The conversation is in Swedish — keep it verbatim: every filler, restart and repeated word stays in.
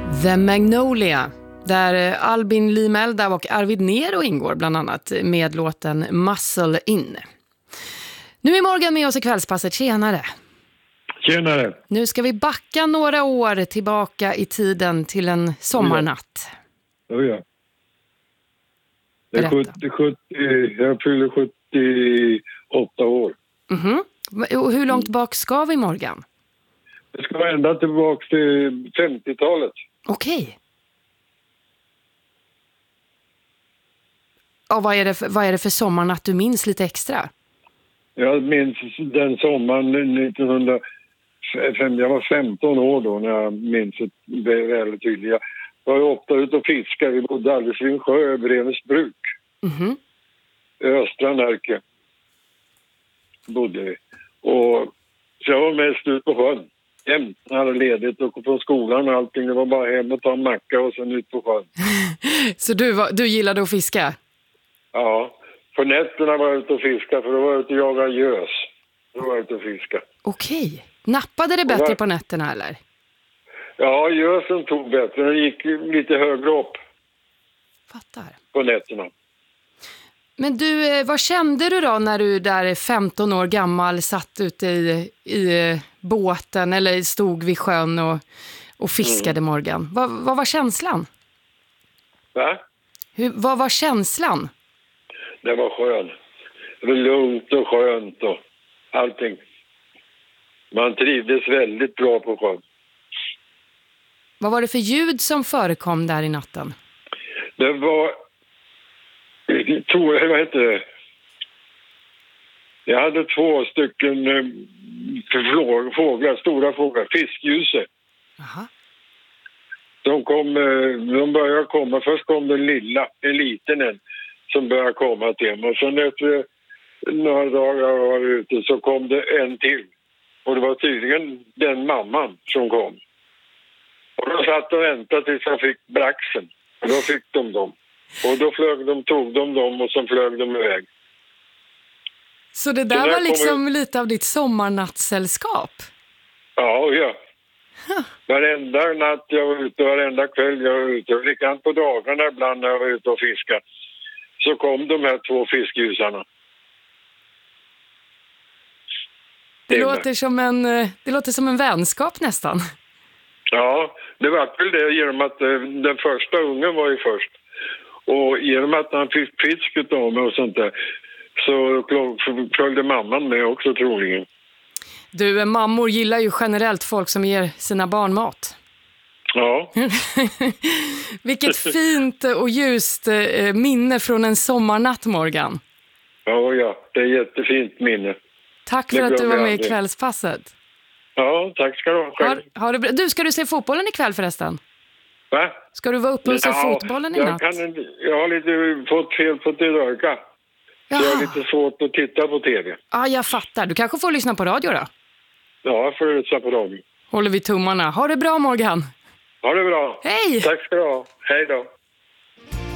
The Magnolia, där Albin Limelda och Arvid Nero ingår bland annat med låten Muscle In. Nu är Morgan med oss i kvällspasset. Tjenare! Tjenare! Nu ska vi backa några år tillbaka i tiden till en sommarnatt. Ja, ja. Det är sjuttio, sjuttio, jag fyller sjuttioåtta år. Mhm. Och hur långt bak ska vi, Morgan? Det ska vara ända tillbaka till femtiotalet. Okej. Och vad är det för, vad är det för sommarnatt du minns lite extra? Jag minns den sommaren nittonhundrafem, jag var femton år då när jag minns det väldigt tydligt. Jag var ofta ute och fiskade, vi bodde alldeles vid en sjö över Brevens bruk. Mhm. I östra Närke bodde vi. Och så jag var mest ute på sjön. Jämt när jag hade ledigt och från skolan och allting. Det var bara hem och ta en macka och sen ut på sjön. Så du, var, du gillade att fiska? Ja, på nätterna var jag ute och fiska för då var jag ute och jagade gös. Då var jag ute och fiska. Okej. Nappade det bättre på nätterna eller? Ja, gösen tog bättre. Den gick lite högre upp. Fattar. På nätterna. Men du, vad kände du då när du där femton år gammal satt ute i, i båten eller stod vid sjön och, och fiskade, mm. Morgan? Vad, vad var känslan? Va? Hur, vad var känslan? Det var skönt. Det var lugnt och skönt och allting. Man trivdes väldigt bra på sjön. Vad var det för ljud som förekom där i natten? Det var... Tror jag, vad heter det? Jag hade två stycken eh, fåglar, stora fåglar, fiskljuse. Aha. De kom, eh, de började komma. Först kom den lilla, en liten en, som började komma till mig. Och sen efter några dagar jag var ute så kom det en till. Och det var tydligen den mamman som kom. Och de satt och väntade tills jag fick braxen. Och då fick de dem. Och då flög de, tog de dem och sen flög de iväg. Så det där så var liksom kommer... lite av ditt sommarnattsällskap? Ja, ja. Huh. Varenda natt jag var ute, varenda kväll jag var ute. Likadant på dagarna ibland när jag var ute och fiskade. Så kom de här två fiskljusarna. Det, det låter som en, det låter som en vänskap nästan. Ja, det var väl det genom att den första ungen var ju först. Och genom att han fick fisket av mig och sånt där så följde mamman med också troligen. Du, mammor gillar ju generellt folk som ger sina barn mat. Ja. Vilket fint och ljust minne från en sommarnatt, Morgan. Ja, ja, det är ett jättefint minne. Tack för att du var med i kvällspasset. Ja, tack ska du ha. Har, har du, du, ska du se fotbollen ikväll förresten? Va? Ska du vara uppe och se ja, fotbollen i jag natt? Kan, jag har lite fått fel på till öga. Så jag har lite svårt att titta på tv. Ja, jag fattar. Du kanske får lyssna på radio då? Ja, jag får lyssna på radio. Håller vi tummarna. Ha det bra, Morgan. Ha det bra. Hej! Tack ska du ha. Hej då.